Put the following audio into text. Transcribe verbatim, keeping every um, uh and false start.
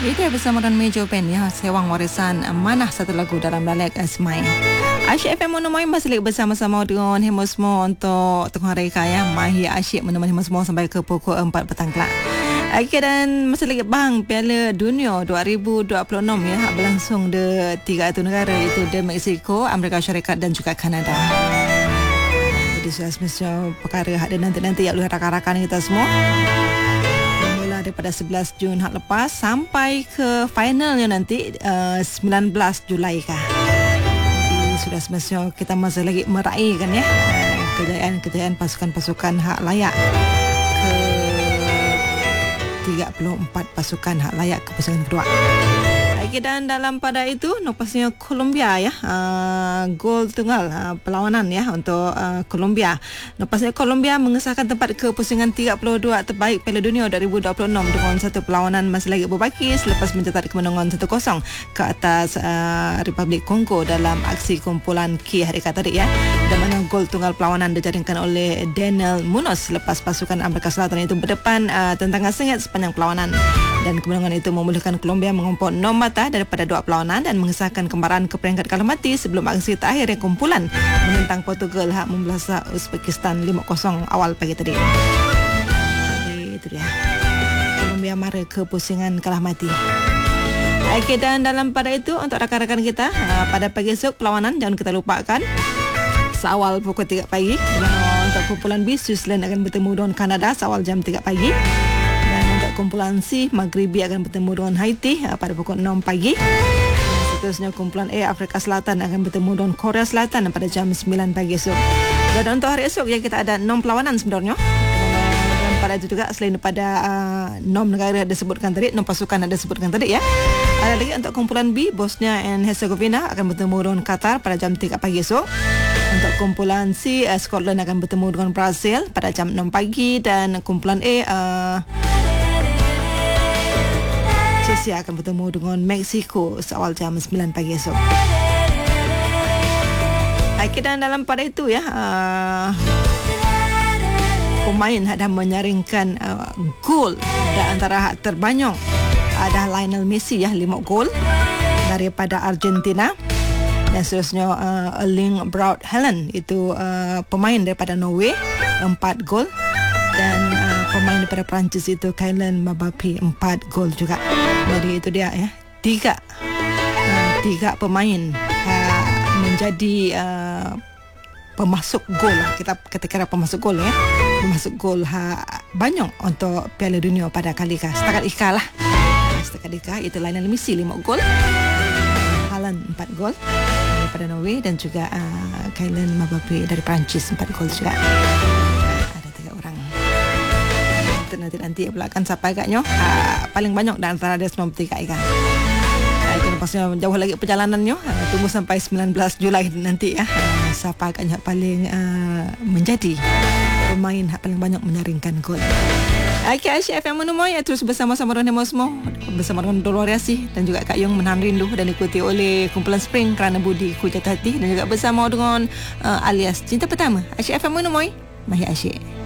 Itu bersama dengan Mejo Pen ya, Sewang Warisan Amanah, satu lagu dalam Lalek Asmai. Asyik F M menemui masih bersama-sama dengan Hemo semua untuk Tengah Reka ya. Mahir asyik menemani Hemo semua sampai ke pukul empat petang kelak. Okay, dan masih lagi bang Piala Dunia dua ribu dua puluh enam ya, berlangsung di tiga itu negara, iaitu di Mexico, Amerika Syarikat dan juga Kanada. Jadi sudah semestinya perkara ada nanti-nanti yang boleh rakan-rakan kita semua. Daripada sebelas Jun hak lepas sampai ke finalnya nanti uh, sembilan belas Julai kah. Jadi sudah semestinya kita masih lagi meraihkan ya uh, kejayaan-kejayaan pasukan-pasukan hak layak ke tiga puluh empat pasukan hak layak ke pusingan kedua. Okay, dan dalam pada itu napasnya Colombia ya, uh, gol tunggal uh, perlawanan ya untuk uh, Colombia. Napasnya Colombia mengesahkan tempat ke pusingan tiga puluh dua terbaik Piala Dunia dua ribu dua puluh enam dengan satu perlawanan masih lagi berbaki selepas mencatat kemenangan satu kosong ke atas uh, Republik Kongo dalam aksi kumpulan K hari kata tadi ya. Dan mana gol tunggal perlawanan dijaringkan oleh Daniel Munoz selepas pasukan Amerika Selatan itu berdepan uh, tentangan sengit sepanjang perlawanan. Dan kemenangan itu membolehkan Colombia mengompor enam mata daripada dua perlawanan dan mengesahkan kemarahan ke peringkat kalah mati sebelum aksi terakhir yang kumpulan menentang Portugal hak membelasah Uzbekistan lima kosong awal pagi tadi. Jadi itu dia. Colombia mara ke pusingan kalah mati. Okey, dan dalam pada itu untuk rakan-rakan kita pada pagi esok perlawanan jangan kita lupakan seawal pukul tiga pagi. Untuk kumpulan B, Switzerland akan bertemu dengan Kanada seawal jam tiga pagi. Kumpulan C, Maghribi akan bertemu dengan Haiti pada pukul enam pagi. Seterusnya kumpulan A, Afrika Selatan akan bertemu dengan Korea Selatan pada jam sembilan pagi esok. Dan untuk hari esok ya, kita ada enam perlawanan sebenarnya. Dan pada itu juga selain daripada uh, enam negara ada sebutkan tadi, enam pasukan ada sebutkan tadi ya. Ada lagi untuk kumpulan B, Bosnia and Herzegovina akan bertemu dengan Qatar pada jam tiga pagi esok. Untuk kumpulan C, uh, Scotland akan bertemu dengan Brazil pada jam enam pagi. Dan kumpulan A, uh, Chelsea akan bertemu dengan Mexico seawal jam sembilan pagi esok. Okay, dan dalam pada itu ya, uh, pemain ada menyaringkan uh, gol dan antara hak terbanyak ada Lionel Messi ya, lima gol daripada Argentina. Dan seterusnya uh, Erling Braut Haaland itu uh, pemain daripada Norway, empat gol. Dan uh, pemain daripada Perancis itu Kylian Mbappe, empat gol juga. Jadi itu dia ya, tiga uh, tiga pemain uh, menjadi uh, pemasuk gol. Kita ketika pemasuk gol ya, pemasuk gol ha, banyak untuk Piala Dunia pada kali ini. Setakat Ika lah, setakat Ika itu Lionel Messi lima gol, Haaland empat gol daripada Norway dan juga uh, Kylian Mbappe dari Perancis empat gol juga. Nanti-nanti pula akan siapa agaknya uh, paling banyak dan antara dia sembilan puluh tiga ikan. Uh, itu pasnya jauh lagi perjalanannya. Uh, tunggu sampai sembilan belas Julai nanti ya. Uh, siapa agaknya paling uh, menjadi pemain hak paling banyak menyaringkan gol. Okey, Asyik F M menemui terus bersama-sama dengan Mosmo, bersama dengan Doloriasi dan juga Kak Yong menahan rindu dan diikuti oleh kumpulan Spring kerana budi ku jatuh hati dan juga bersama dengan uh, alias cinta pertama. Asyik F M menemui Mahir Asyik.